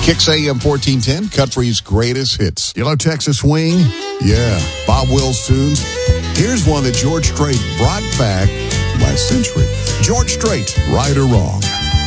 Kicks AM 1410, country's greatest hits. You love Texas swing? Yeah, Bob Wills tunes. Here's one that George Strait brought back last century. George Strait, Right or Wrong.